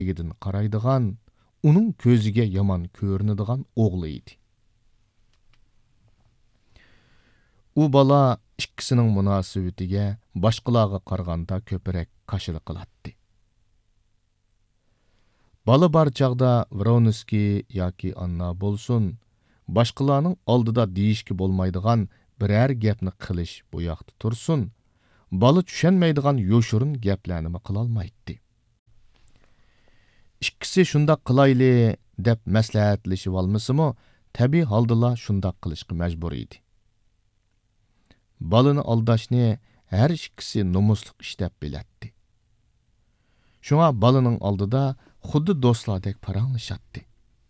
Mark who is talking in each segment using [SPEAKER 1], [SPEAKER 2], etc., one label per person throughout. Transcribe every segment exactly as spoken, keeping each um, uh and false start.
[SPEAKER 1] Egidin qaraydigan, uning ko'ziga yomon ko'rinadigan o'g'li edi. U bola ikkisining munosabatiga boshqalarga qaraganda ko'proq qarshilik qiladi. Bola bor chog'da Vronskiy yoki Anna bo'lsin, boshqalarning oldida deyishga bo'lmaydigan biror gapni qilish bu yoqda tursin, bola tushunmaydigan yo'shirin gaplarni qila olmaydi. Ikkisi shundoq qilayli deb maslahatlashib olmasimi, tabiiy holdala shundoq qilishga majbur edi. Balını aldashni har ikkisi nomusliq ish deb biladi. Shunga balaning oldida xuddi do'stlardek paranglashadi.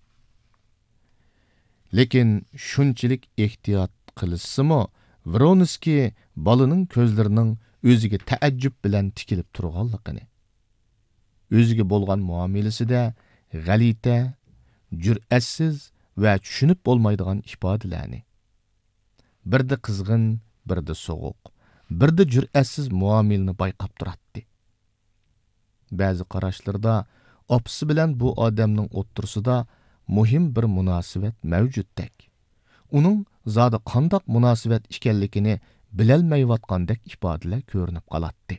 [SPEAKER 1] Lekin shunchalik ehtiyot qilishsimi, Vronskiy balaning ko'zlarining o'ziga taajjub bilan tikilib turganligini, o'ziga bo'lgan muomalasida g'alita, jur'atsiz va tushunib bo'lmaydigan ifodalarni, birda qizg'in, birda soğuq, birda jur'atsiz muomalani bayqab turadi. Ba'zi qarashlarda opsi bilan bu odamning o'ttirsida muhim bir munosabat mavjuddek. Uning zodi qandoq munosabat ekanligini bilolmayotgandek ifodalar ko'rinib qoladi.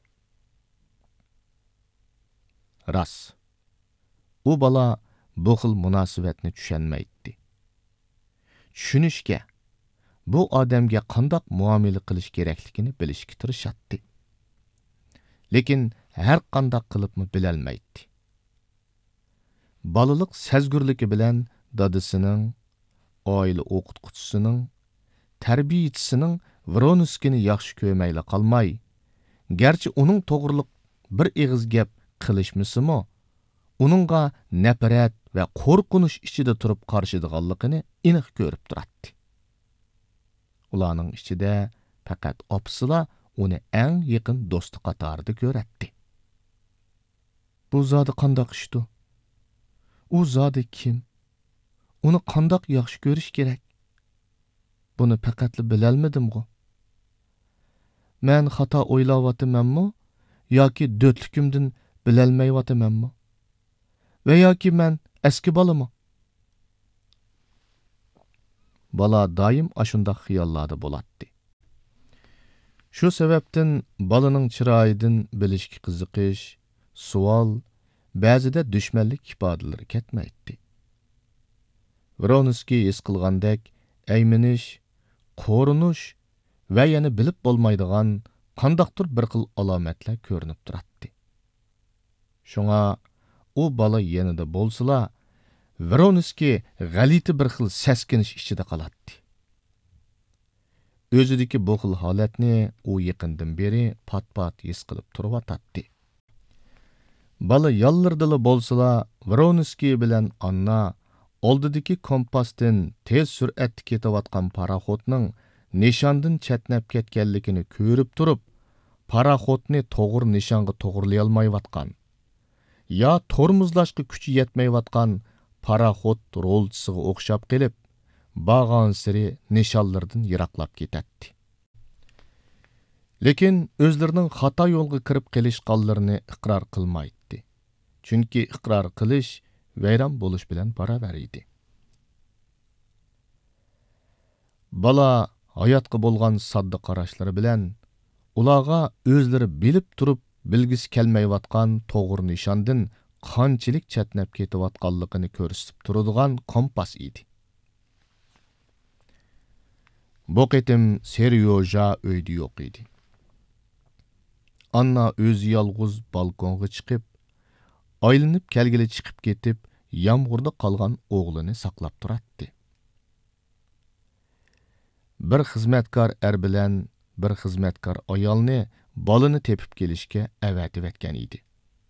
[SPEAKER 1] Ras. U bola bu xil munosabatni tushunmaydi. Tushunishga, bu odamga qandoq muomala qilish kerakligini bilishga tirishadi. Lekin har qandoq qilibmi bilolmaydi. Balalik sezgurligi bilan dadisining, oila o'qituvchisining, tarbiyachisining Vronskiyni yaxshi ko'rmayla qolmay, garchi uning to'g'riliq bir eg'iz gap qilishmisimi, uningga nafrat va qo'rqinish ichida turib qarshidiganligini aniq ko'rib turadi. Ularning ichida faqat opsila uni eng yaqin do'sti qatorida ko'radi. Bu zodi qandoq ishdi? U zodi kim? Uni qandoq yaxshi ko'rish kerak? Buni faqatli bilolmadim-ku. Men xato o'ylayapmanmi yoki do'tligimdan bilolmayapmanmi? Va yoki men eski bolami? Bola doim ashunda xiyollarda bo'ladi. Shu sababdan bolaning chiroyidan bilishga qiziqish, savol, ba'zida dushmanlik ifodalari ketmaydi. Vronskiy his qilgandek ayminish, qo'rinish va yana bilib bo'lmaydigan qandoqdir bir xil alomatlar ko'rinib turadi. Shunga u bola yanida bo'lsa, Vronskiy g'alati bir xil saskinish ichida qoladi. O'zidagi bu xil holatni u yaqindan beri pat-pat his qilib turibdi. Bola yollardila bo'lsa, Vronskiy bilan Anna oldidagi kompasdan tez sur'atda ketayotgan paraxodning nishondan chatnab ketganligini ko'rib turib, paraxodni to'g'ri nishonga to'g'rilay olmayotgan, yo tormozlashga kuchi yetmayotgan paraxod rolchisiga o'xshab qilib, bag'on siri nishonlardan yiroqlab ketadi. Lekin o'zlarining xato yo'lga kirib qilishganlarini iqror qilmaydi. Chunki iqror qilish vayron bo'lish bilan barobar edi. Bola hayotga bo'lgan sodda qarashlari bilan ularga o'zlari bilib turib bilgisi kelmayotgan to'g'ri nishondan qanchalik chatnab ketayotganligini ko'rsatib turadigan kompas edi. Bu qitim Seryoja uyda yo'q edi. Anna o'zi yolg'iz balkonga chiqib, aylanib kelgili chiqib ketib, yomg'irda qolgan o'g'lini saqlab turadi. Bir xizmatkor er bilan bir xizmatkor ayolni bolani tepib kelishga avatib etgan edi.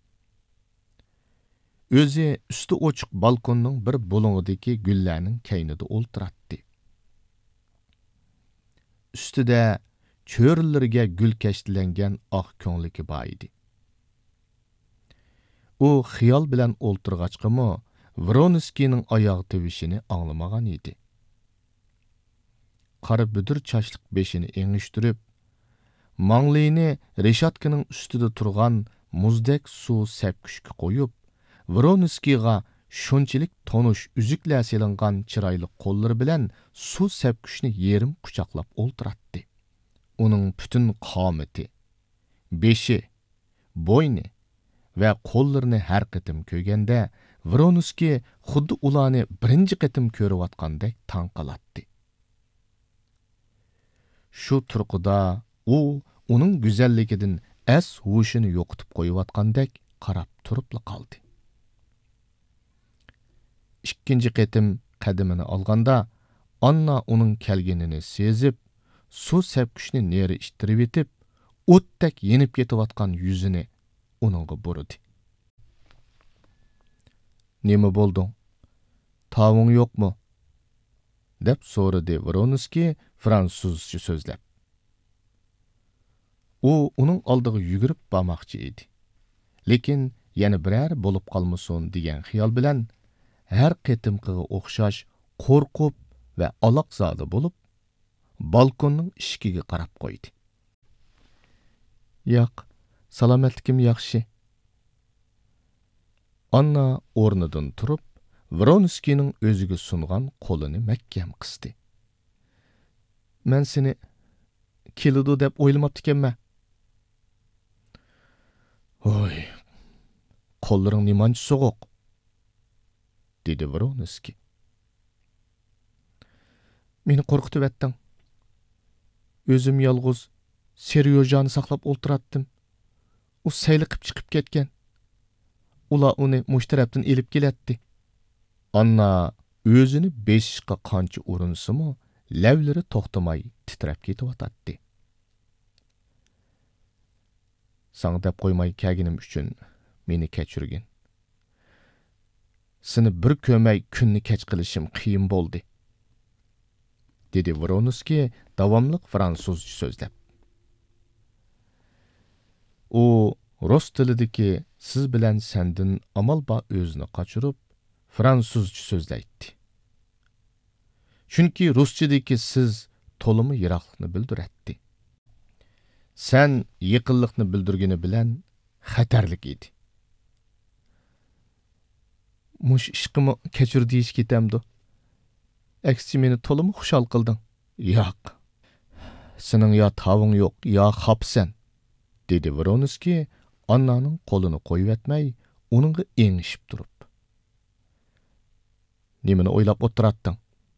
[SPEAKER 1] O'zi usti ochiq balkonning bir bo'ling'idagi gullarning kaynida o'ltiradi. Ustida cho'rillarga gul kashtilangan oq ko'ngliki bor edi. U xiyol bilan o'ltirg'achqimi, Vronskiyning oyoq tevishini anglamagan edi. Qora budur chashliq beshini engishtirib, manglayini reshatkaning ustida turgan muzdek suv sepkishga qo'yib, Vronskiga shunchalik tonish uzuklar selingan chiroyli qo'llari bilan suv sepkuchni yerim quchoqlab o'ltiratdi. Uning butun qomati, beshi, bo'yni va qo'llarini har qitim ko'rganda Vronskiy xuddi ularni birinchi qitim ko'rayotgandek tanqalatdi. Shu turqida u uning go'zalligidan as hushini yo'qotib qo'yayotgandek qarab turibla qoldi. Ikkinchi qitim qadamini olganda Anna uning kelganini sezib, suv sepkuchni neri ittirib etib, o'tdek yenib ketayotgan yuzini uningga burdi. Nima bo'lding? Taving yo'qmi? deb so'radi Vronskiy fransuzcha so'zlab. U uning oldiga yugurib bormoqchi edi. Lekin yana biror bo'lib qolmasin degan xiyol bilan har qitimqiga o'xshash qo'rqib va aloqzodi bo'lib, balkonning eshigiga qarab qo'ydi. Yo'q, salomatlikim yaxshi. Anna o'rnidan turib, Vronskiyning o'ziga sungan qo'lini mahkam qisdi. Men seni keladi deb o'ylamabdi ekanman. Oy, qo'llaring nimancha so'g'oq, dedi Vronskiy. Meni qo'rqitib etding. O'zim yolg'iz Seryojani saqlab o'ltiratdim. U sayliqib chiqib ketgan. Ular uni mush tarafdan elib kelatdi. Anna o'zini beshishga qancha urinsimi, lavlari to'xtamay titrab ketyotdi. Sana deb qo'ymay kelganim uchun meni kechirgin. Seni bir ko'may kunni kech qilishim qiyin bo'ldi, dedi Vronskiy davomliq fransuzcha so'zlab. U rus tilidagi siz bilan sendin amal ba o'zini qochirib fransuzcha so'zlaydi. Chunki ruschadagi siz to'limi yiroqlikni bildiradi. Sen yaqinlikni bildirgani bilan xatarlik edi. Mush ishqimi kechir deyish ketamdi. Aksi meni to'limi xushal qilding. Yo'q. Sening yo taving yo'q, yo xapsan, dedi Vronskiy Annaning qo'lini qo'yib etmay, uningga engishib turib. Nimani o'ylab o'tiratding?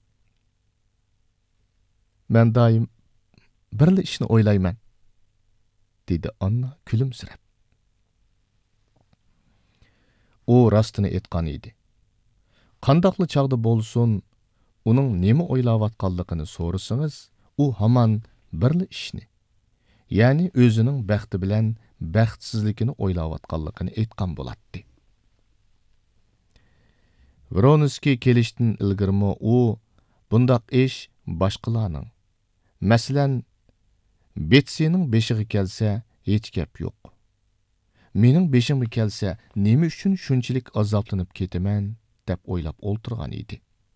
[SPEAKER 1] Men doim birli ishni o'ylayman, dedi Anna kulimsirab. U rostini aytgan edi. Qandaqlı chaqda bo'lsin, uning nima o'ylayotganligini so'rasangiz, u hamon birli ishni, ya'ni o'zining baxti bilan baxtsizligini o'ylayotganligini aytgan bo'ladi. Vronskiy kelishdan ilgirmi u bundaq ish boshqalarning, masalan, Betsining beshiga kelsa hech gap yo'q. Mening beshimga kelsa nima uchun shunchalik azoblanib ketaman deb o'ylab o'ltirgan edi.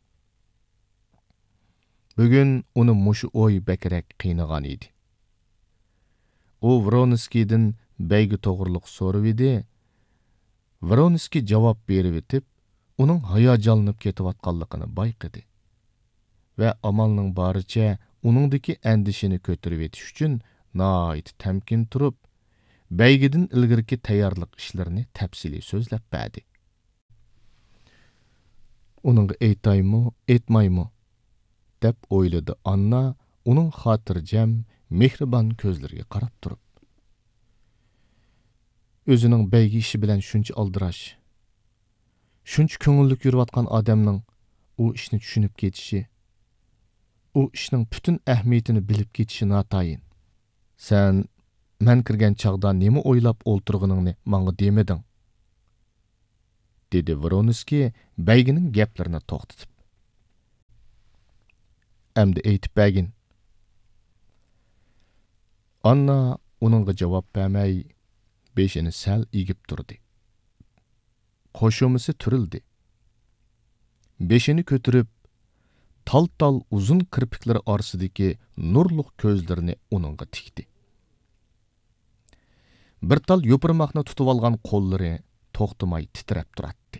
[SPEAKER 1] Bugun uni mushu o'y bakrak qiynagan edi. U Vronskiydan baygi to'g'riliq so'rab edi. Vronskiy javob berib etib, uning hayajonlanib ketayotganligini bayqadi va amalning boricha uningdagi andishini ko'tarib etish uchun noit tamkin turib, baygidan ilgirki tayyorlik ishlarini tafsiliy so'zlab berdi. Uningga aytaymi, aytmaymi deb o'yladi Anna, uning xotirjam, mehribon ko'zlariga qarab turib. O'zining baygi ishi bilan shuncha aldirash, shuncha ko'ngillik yurayotgan odamning u ishni tushunib ketishi, u ishning butun ahamiyatini bilib ketishi notayin. Sen men kirgan chaqda nima o'ylab o'ltirganingni menga demeding, dedi Vronskiy baygining gaplarini to'xtatib. Endi aytib bergin. Anna uningga javob bermay, beshini sal egib turdi. Qo'shimisi turildi. Beshini ko'tirib, tal-tal uzun kirpiklari orasidagi nurliq ko'zlarini uningga tikdi. Bir tal yo'pirmoqni tutib olgan qo'llari to'xtamay titrab turadi.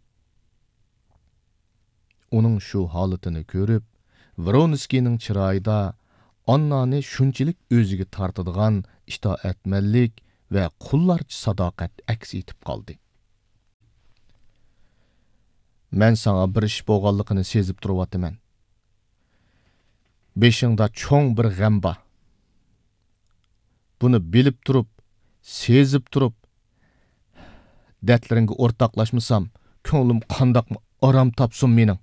[SPEAKER 1] Uning shu holatini ko'rib, Vronskining chiroyida Annani shunchalik o'ziga tortadigan itoatmanlik va qullarcha sadoqat aks etib qoldi. Men sana bir ish bo'lganligini sezib turibman. Beshingda cho'ng bir g'am bor. Buni bilib turib, sezib turib, dardlaringga o'rtoqlashmasam, ko'nglim qandoqmi orom topsin mening.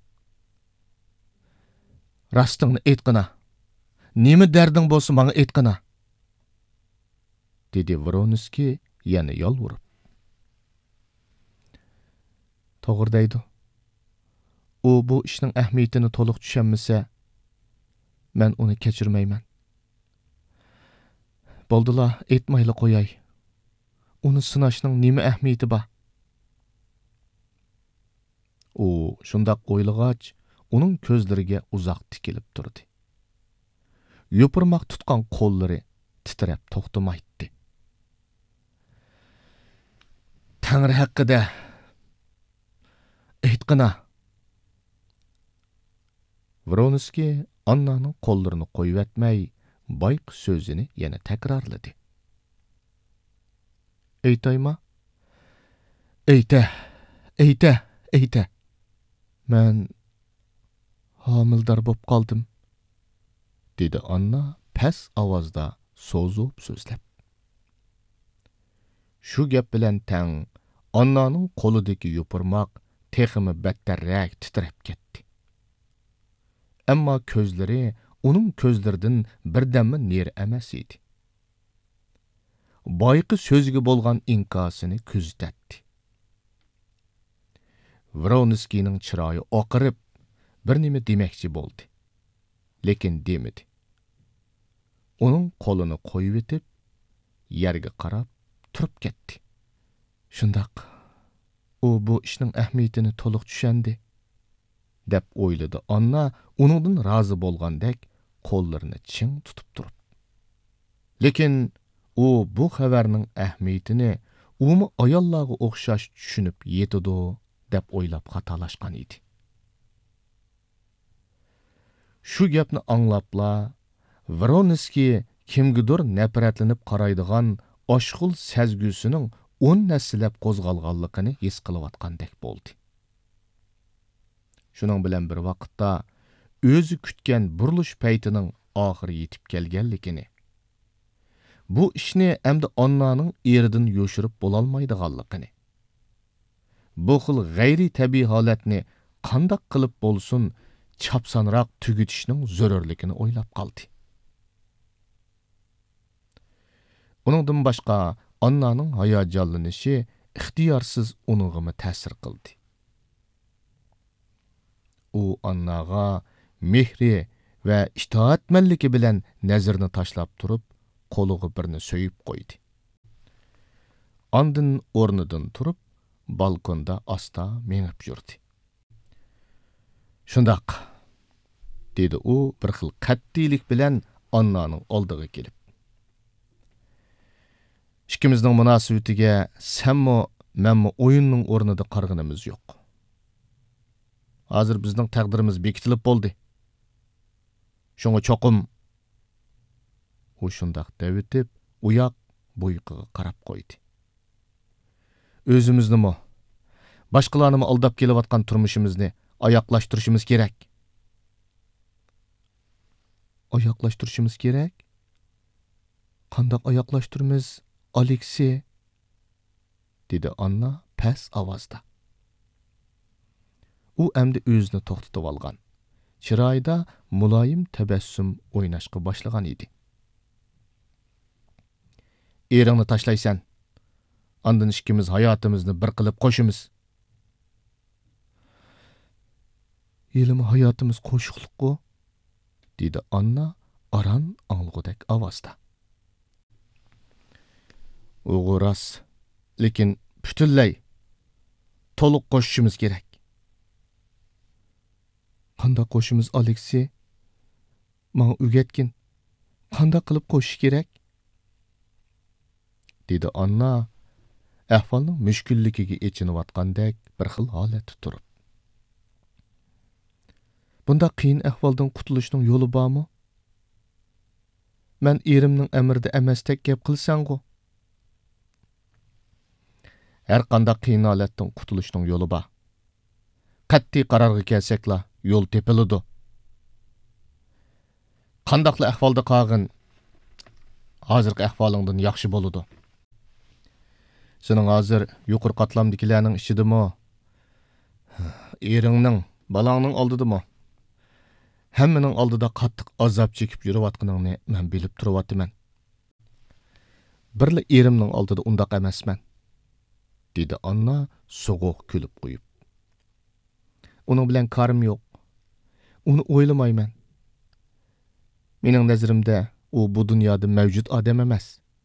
[SPEAKER 1] Rostingni aytqina. Nima darding bo'lsa, menga aytqina. dedi Vronskiy yana yolvurib. To'g'ri deydi. U bu ishning ahamiyatini to'liq tushunmasa, men uni kechirmayman. Bo'ldila, aytmayli qo'yay. Uni sinashning nima ahamiyati bor? U shundoq o'ylag'ach, uning ko'zlariga uzoq tikilib turdi. Yopirmoq tutgan qo'llari titrab to'xtamaydi. Tangri haqida aytqina. Vronskiy Annaning qo'llarini qo'yib etmay, bayq so'zini yana takrorladi. Aytayma? Ayta, ayta, ayta. Men homildor bo'lib qoldim, dedi Anna past ovozda so'zib so'zlab. Shu gap bilan tang Annaning qo'lidagi yopirmoq texmi battarrak titrab ketdi. Ammo ko'zlari uning ko'zlaridan birdammi neri emas edi. Bayqi so'ziga bo'lgan inkosini kuzatatdi. Vronskiyning chiroyi oqirib, bir nima demoqchi bo'ldi. Lekin demedi. Uning qo'lini qo'yib etib, yerga qarab turib ketdi. Shundoq, u bu ishning ahamiyatini to'liq tushundi, deb o'yladi Anna uningdan rozi bo'lgandek qo'llarini ching tutib turib. Lekin u bu xabarning ahamiyatini umi ayollarga o'xshash tushunib yetidi deb o'ylab xatolashgan edi. Shu gapni anglabla Vronskiy kimgidir nafratlanib qaraydigan oshqul sezgusining o'n naslab qo'zg'alganligini his qilayotgandek bo'ldi. Shuning bilan bir vaqtda o'zi kutgan burilish paytining oxiri yetib kelganligini, bu ishni endi Annaning eridan yo'shirib bo'lolmaydiganligini, bu xil g'ayri tabiiy holatni qandoq qilib bo'lsin chapsanroq tugitishning zarurligini o'ylab qoldi. Uningdan boshqa Annaning hayajonlanishi ixtiyorsiz uningga ta'sir qildi. U Annaga mehri va itoatmanligi bilan nazarni tashlab turib, qo'liga birini so'yib qo'ydi. Ondan o'rnidan turib, balkonda asta mengib yurdi. Shundoq, dedi u bir xil qat'iylik bilan Annaning oldiga kelib. Ikkimizning munosabatiga senmi, menmi o'yinning o'rnida qarg'inimiz yo'q. Hozir bizning taqdirimiz bekitilib bo'ldi. Shunga cho'qim. U shundoq devitib, uyoq bo'yiqiga qarab qo'ydi. O'zimiznimi, boshqalarni aldab kelayotgan turmushimizni oyoqlashtirishimiz kerak. Oyoqlashtirishimiz kerak? Qandoq oyoqlashtiramiz, Aleksey? dedi Anna past ovozda. U endi o'zini to'xtatib olgan. Chiroyida muloyim tabassum o'ynashga boshlagan edi. Eringni tashlaysan. Ondan ikkimiz hayotimizni bir qilib qo'shimiz. Yelimi hayotimiz qo'shiqliq-ku, dedi Anna aran ang'ilgudek ovozda. O'g'ras, lekin butunlay to'liq qo'shishimiz kerak. Qanday qo'shimiz, Aleksey? Menga o'rgatgin. Qanday qilib qo'shish kerak? dedi Anna ahvolning mushkulligiga echinayotgandek bir xil holatda turib. Bunda qiyin ahvoldan qutulishning yo'li bormi? Men erimning amrida emasdek gap qilsang-ku. Har qanday qiyin holatdan qutulishning yo'li bor. Qat'iy qarorga kelsakla yo'l tepiladi. Qandaqli ahvolda qolgin, hozirgi ahvolingdan yaxshi bo'ladi. Sening hozir yuqori qatlamdagilarning ichidimi? Eringning, balangning oldidami? Hammaning oldida qattiq azob chekib yurayotganingni men bilib turibman. Birli erimning oldida undaq emasman, dedi Anna so'g'uq kulib qo'yib. Uning bilan karim yo'q. Uni o'ylamayman. Mening nazarimda u bu dunyoda mavjud odam emas.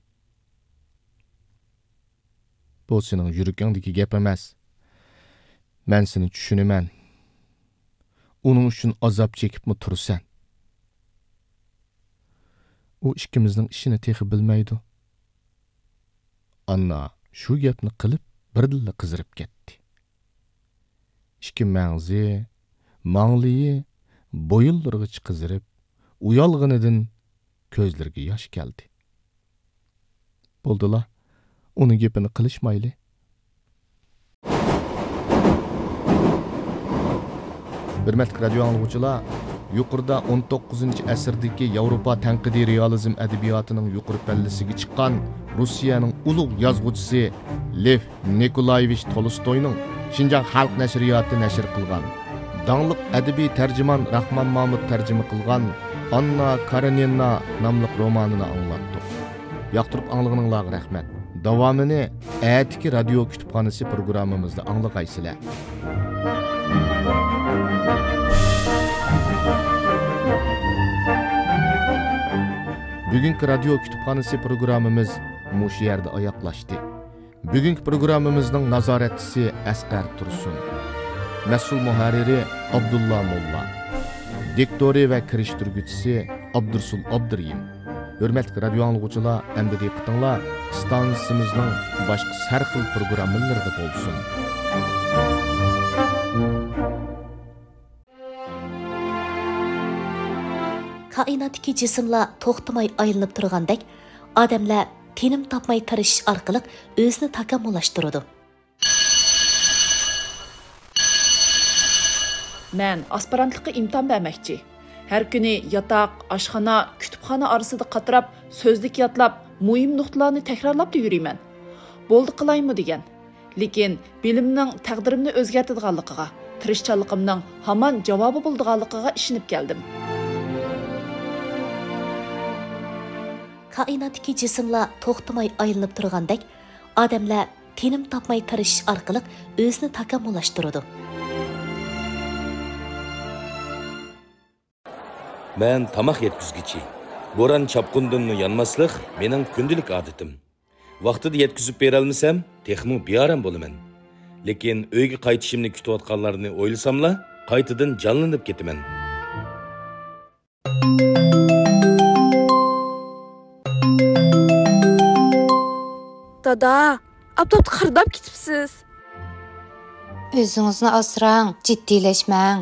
[SPEAKER 1] Bu sening yuragingdagi gap emas. Men seni tushunaman. Uning uchun azob chekibmi tursan? U ikkimizning ishini texi bilmaydi. Anna shu gapni qilib birdilla qizirib ketdi. Ikki mağzi, mağliyi boyunlarga qizirib, uyalg'inidan ko'zlariga yosh keldi. Bo'ldilar, uning gapini qilishmayli. Hürmetli radio anlıqçılar, yuqorida o'n to'qqizinchi asrdagi Yevropa tanqidiy realizm adabiyotinin yuqori pallasiga chiqqan Rossiyaning ulug' yozuvchisi Lev Nikolayevich Tolstoyning Şinjan Xalq nashriyoti nashr qilgan, dаңlıq adabiy tarjimon Rahmon Mahmud tarjima qilgan Anna Karenina nomli romanini anglatdik. Yoqtirib anglag'ininglarga rahmat. Davomini atiki radio kutubxonasi programmamizda anglag'aysizlar. Bugünkü radio kütüphanesi programımız muş yerde ayaklaştı. Bugünkü programımızın nazaretçisi Asqar Tursun. Mesul muharriri Abdullah Molla. Diktori ve kiriştirgüçisi Abdursul Abduriyim. Hürmetli radio anlıqçılar, endi diqqatinglar stansiямizning boshqa sarxil programmalarida bo'lsin.
[SPEAKER 2] Kainatdagi jismlar to'xtamay aylanib turgandek, odamlar tinim topmay tirishish orqali o'zini takomillashtiradi.
[SPEAKER 3] Men aspirantlikka imtihon bermoqchi. Har kuni yotoq, oshxona, kutubxona orasida qatirab, so'zlik yotlab, muhim nuqtalarni takrorlab yuriyman. Bo'ldi qilaymi degan. Lekin bilimning taqdirimni o'zgartirganligiga, tirishchanligimning hamon javobi bo'lganligiga ishinib keldim.
[SPEAKER 2] Kainatdagi jismlar to'xtamay aylanib turgandek, odamlar tinim topmay tirishish orqali o'zini takomillashtiradi.
[SPEAKER 4] Men tamoq yetkizgichi. Bo'ron chapqundan yanmaslik mening kundalik odatim. Vaqtida yetkizib bera olmasam, texmi bearam bo'laman. Lekin uyga qaytishimni kutayotganlarni o'ylasamla, qaytadan jonlanib ketaman.
[SPEAKER 5] Dada, abdot qardab ketibsiz.
[SPEAKER 6] O'zingizni asrang, jiddiyleşmang.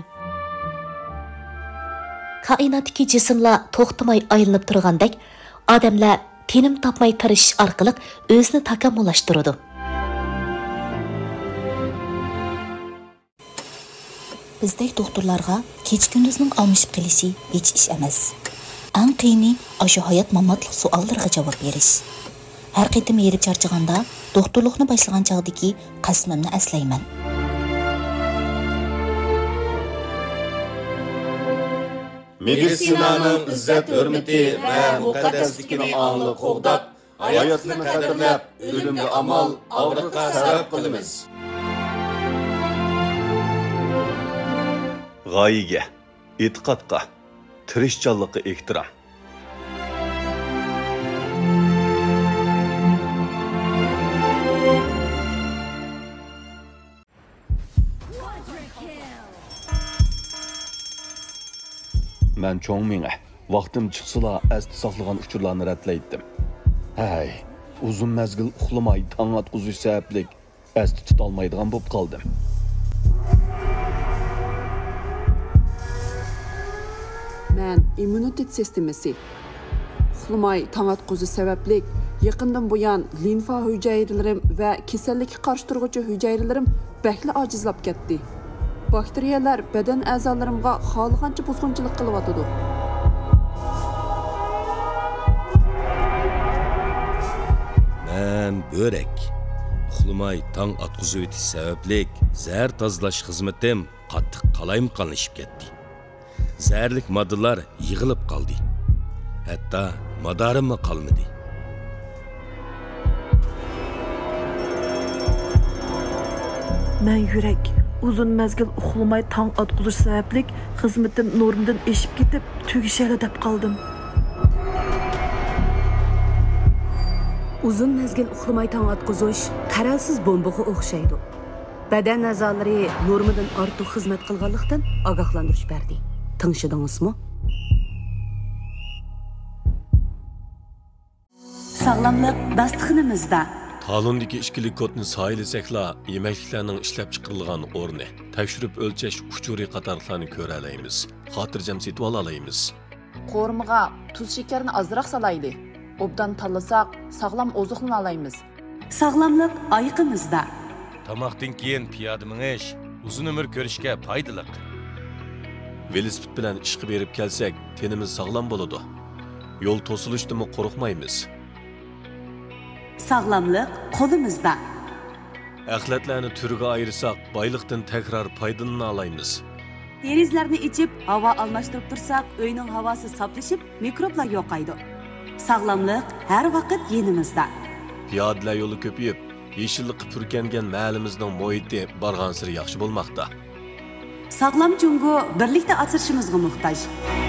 [SPEAKER 2] Kainatdagi jismlar to'xtamay aylanib turgandek, odamlar tinim topmay tirishish orqali o'zini takomillashtiradi. Bizdek doktorlarga kecha-kunduzning almashib qilishi hech ish emas. Eng qiyini o'sha hayot mamatlik savollarga javob berish. Har qitim yerib charchaganda doktorlikni boshlagan chog'dagi qasmimni aslayman.
[SPEAKER 7] Medisinaning izzat hurmati va muqaddasligini anglab qo'g'dab, hayotni qadrlab, o'limga amal, og'riqqa sabab qilamiz.
[SPEAKER 8] G'oyaga, e'tiqodga, tirishchanlikqa ehtirom. Men cho'ng menga vaqtim chiqsila asli saqlagan uchurlarni ratlaydim. Hay, uzun mezgil uxlamay tong atquzish sabablik esda tutolmaydigan bo'lib qoldim.
[SPEAKER 3] Men immunitet sistemasi uxlamay tong atquzish sabablik yaqindan buyon limfa hujayralarim va kasallikka qarshi turuvchi hujayralarim bakli ojizlab ketdi. Bakteriyalar badan a'zolarimga xohlagancha buzg'unchilik qilyotidi.
[SPEAKER 4] Men börek. Uxlamay tong atquzish o'tish sabablik zahar tozalash xizmatim qattiq qalayimqonlashib ketdi. Zaharlik moddalar yig'ilib qoldi. Hatto madorimmi qolmadi.
[SPEAKER 9] Men yurak uzun mezgil uxlamay tong atquzish sabablik xizmatim normdan eshib ketib, tugishali deb qoldim.
[SPEAKER 10] Uzun mezgil uxlamay tong atquzish qaralsiz bombaga o'xshaydi. Badan a'zolari normadan ortiq xizmat qilganlikdan ogohlantirish berdi. Tinglashdingizmi? Sog'lomlik dasturxonimizda
[SPEAKER 11] Talondagi ishkilik kodni sayilsakla yemekliklarning ishlab chiqarilgan o'rni, tekshirib o'lchash uchuri qatorlarni ko'ra olamiz. Xotirjam setib olaymiz.
[SPEAKER 3] Qo'rmiga tuz shakarni ozroq salayli. Obdan tanlasak sog'lom oziqlana olamiz.
[SPEAKER 10] Sog'lomlik oyiqimizda.
[SPEAKER 4] Tamoqdan keyin piyoda minish uzun umr ko'rishga foydali.
[SPEAKER 11] Velosiped bilan ishga berib kelsak, tenimiz sog'lom bo'ladi. Yo'l to'silishdan qo'rqmaymiz.
[SPEAKER 10] Sog'lomlik qo'limizda.
[SPEAKER 11] Axlatlarni turiga ayirsak, boyliqdan takrar foydalana olamiz.
[SPEAKER 10] Derizlarni ichib, havo almashtirib tursak, uyning havosi soplashib, mikroblar yo'qaydi. Sog'lomlik har vaqt yonimizda.
[SPEAKER 11] Piyodalar yo'li ko'payib, yeşillikqa purkangan mahallimizning muhiti barg'ansiri yaxshi bo'lmoqda.
[SPEAKER 10] Sog'lom jungo birlikda asrashimizga muhtoj.